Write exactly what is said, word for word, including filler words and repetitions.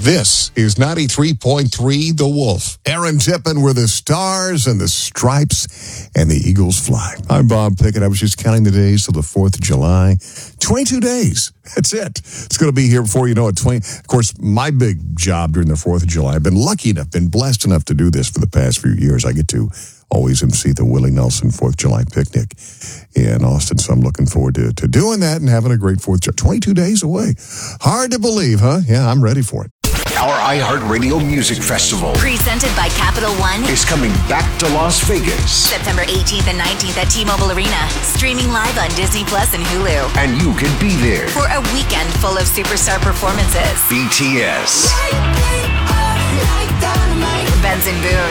This is ninety-three point three The Wolf. Aaron Tippin with the Stars and the Stripes and the Eagles Fly. I'm Bob Pickett. I was just counting the days till the fourth of July. twenty-two days. That's it. It's going to be here before you know it. twenty Of course, my big job during the fourth of July, I've been lucky enough, been blessed enough to do this for the past few years. I get to always emcee the Willie Nelson fourth of July picnic in Austin. So I'm looking forward to, to doing that and having a great fourth of July. twenty-two days away. Hard to believe, huh? Yeah, I'm ready for it. Our iHeartRadio Music Festival, presented by Capital One, is coming back to Las Vegas. September eighteenth and nineteenth at T-Mobile Arena. Streaming live on Disney Plus and Hulu. And you can be there for a weekend full of superstar performances. B T S, Benson Boone,